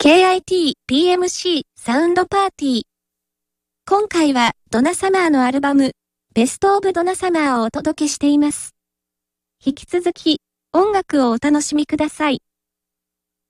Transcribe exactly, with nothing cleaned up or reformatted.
ケーアイティーピーエムシー サウンドパーティー。今回はドナサマーのアルバム、ベストオブドナサマーをお届けしています。引き続き、音楽をお楽しみください。